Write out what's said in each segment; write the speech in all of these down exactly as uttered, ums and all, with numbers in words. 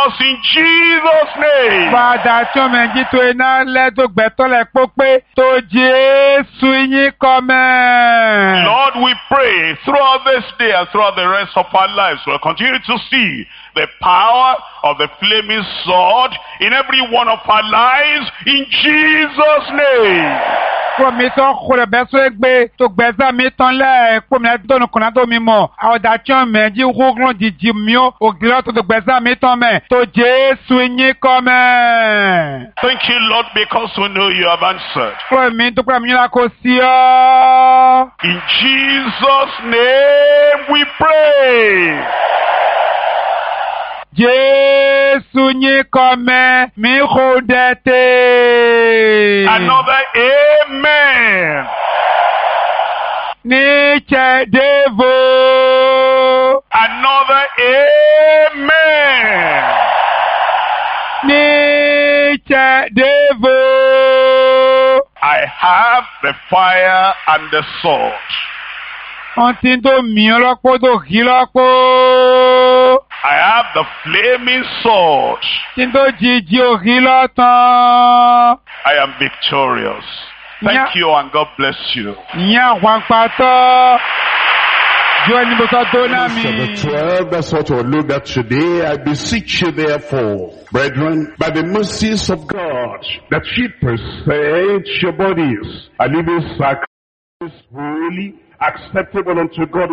us in Jesus' name. Father, tí o mẹ̀ jí tó iná lẹ́tọ̀ gbẹ̀tọ́ lẹ̀ pópé tó Jésù yín kọ́mẹ́. Lord, we pray throughout this day and throughout the rest of our lives, we'll continue to see the power of the flaming sword in every one of our lives in Jesus' name. Kúrò mi tán kúrò bẹ́ sórí gbé tó gbẹ́sà mi tán lẹ́ kó mi tó nu kùnà tó mi mọ̀. Àwọn ọ̀dà tí wọ́n mẹ̀ jí gbógun jìjì mi ó ògìrọ̀ tó tó gbẹ́sà mi tán mẹ́ tó Jésù yín kọ́mẹ́. Thank you, Lord, because we know you have answered. Kúrò mi tó kúrò mi yín la kó sí ọ́. In Jesus' name we pray. Jésù yín kọ́mẹ́ mi kò dẹ́tẹ̀. Another amen. Níṣẹ́ Dévo. Another amen. Níṣẹ́ Dévo. I have the fire and the sword. Wọ́n ti ń tó mìíràn lọ́pọ̀ tó kí lọ́pọ̀. I have the flaming sword. Tí ń tó jíjí òkí lọ́tàn. I am victorious. Thank Yeah. you and God bless you. Ìyẹn àwọn pàtó. Jọ ní bó sọ tó náà mi. Chapter twelve, that's what we'll look at today. I beseech you therefore, brethren, by the mercies of God, that ye present your bodies a living sacrifice, holy, acceptable unto God,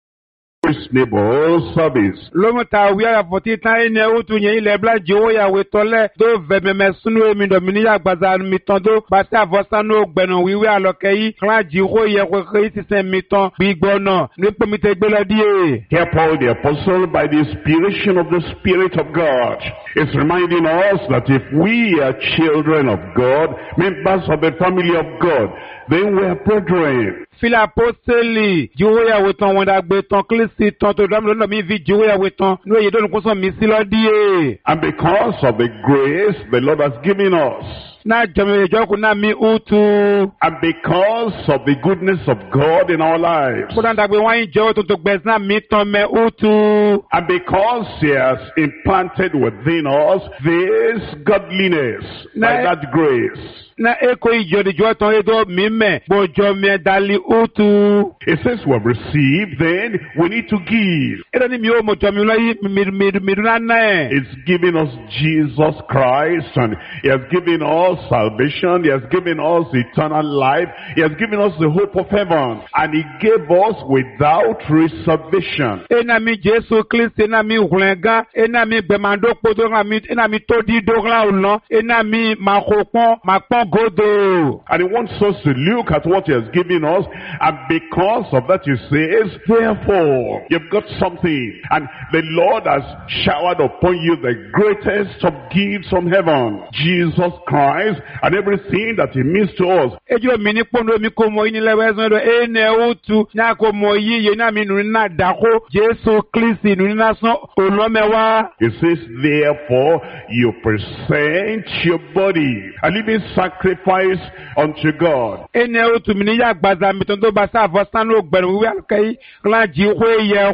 reasonable service. Lomu ta wiya foti tan ene utu yen ile bla jiwo ya we tole do vememe sunu emi do mi ya gbaza mi ton do bata vosanu gbenu wiwe aloke yi klan jiwo ye ko ko ti sen mi ton gbigbona ni pe mi te gbe lo die. Here Paul the apostle, by the inspiration of the Spirit of God, is reminding us that if we are children of God, members of the family of God, then we are brethren. Fila apostoli jiwo ya we ton won da gbe ton klisi ton to dam lo mi vi jiwo ya we ton no ye do ko so mi si lo die. And because of the grace the Lord has given us, Na jame joku na mi utu. and because of the goodness of God in our lives, Ko dan da gbe wan jo to to gbe na mi ton me utu. and because He has implanted within us this godliness by Na- that grace. Na eko ijo de jo ton edo mi me bojo mi dali utu. It says we have received, then we need to give. Ere ni mi o mo jo mi lo yi mi mi mi na na. It's given us Jesus Christ, and He has given us salvation. He has given us eternal life. He has given us the hope of heaven, and He gave us without reservation. Ena mi Jesu Kristi ena mi hulenga ena mi gbemando podo ena mi ena mi to di dogla ulo ena mi makopon makpon godo. And He wants us to look at what He has given us, and because of that He says, therefore, you've got something, and the Lord has showered upon you the greatest of gifts from heaven, Jesus Christ, and everything that He means to us. Ejo mi ni pondo mi ko mo ini lewe so do ene utu na ko mo yiye na mi nu na dako Jesu Kristi nu na so olomewa. It says, therefore, you present your body a living sacrifice unto God. Ene utu mi ni ya gbaza mi ton do ba sa vosan o gbenu wi alkai klan ji hwe ye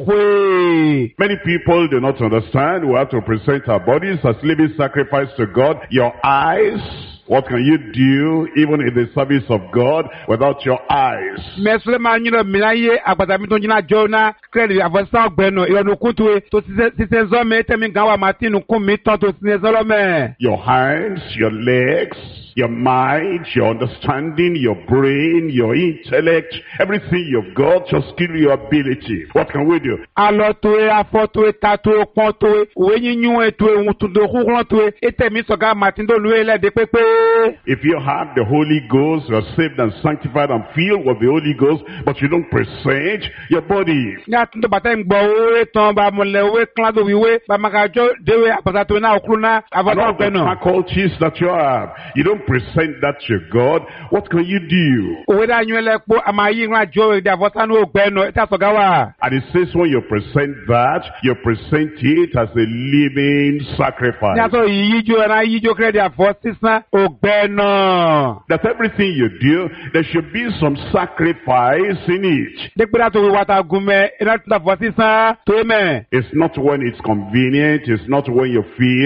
hwe. Many people do not understand. We have to present our bodies as living sacrifice to God. Your eyes, what can you do even in the service of God without your eyes? Mesle ma nyiro mi na ye agbaza mi ton jina jona credit avosan gbenu ironu kutu to ti se zo me temi gan wa martin kun mi ton to ti se lo me. Your hands, your legs, your mind, your understanding, your brain, your intellect, everything you've got, your skill, your ability. What can we do? Alo to e afo to e ta to e pon to e we yiyun e to e un to do kuran to e etemi so ga martin do lu e le de pepe. If you have the Holy Ghost, you are saved and sanctified and filled with the Holy Ghost, but you don't present your body. Ni atun to bata ngbo o e ton ba mo le we klan do wiwe ba magajo dewe apasa to na okru na And avosan all the gbenu. faculties that you have, you don't present that to God. What can you do? Owe da yun le po amayi ran jo de avosan o gbenu ta so ga wa. And it says when you present that, you present it as a living Ni sacrifice. aso yi jo na yi jo credit afo sisan o gbenu. That everything you do, there should be some sacrifice in it. Dekpera to wata gume ina ta afo sisan to me. It's not when it's convenient, it's not when you feel